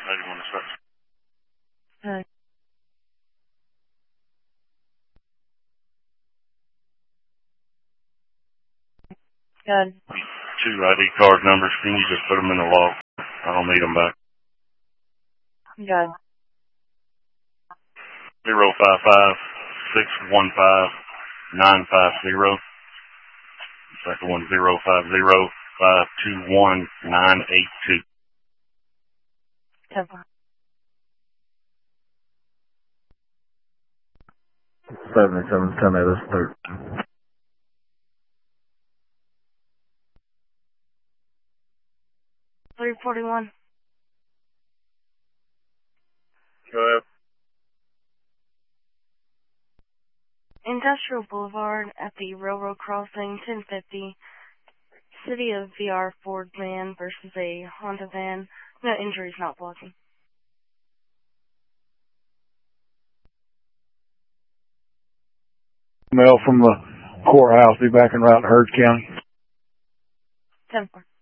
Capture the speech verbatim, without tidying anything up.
ninety-one to start. Uh, good. Two I D card numbers. Can you just put them in the log? I don't need them back. Good. Zero five five six one five nine five zero. Second one zero five zero five two one nine eight two. Ten. Seventy-seven ten eight is thirteen. Three forty-one. Go ahead. Industrial Boulevard at the railroad crossing, ten fifty. City of V R Ford van versus a Honda van. No injuries, not blocking. Mail from the courthouse. Be back in route in Hurd County. ten four.